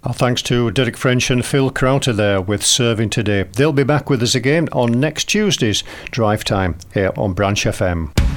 Our thanks to Derek French and Phil Crowter there with Serving Today. They'll be back with us again on next Tuesday's Drive Time here on Branch FM.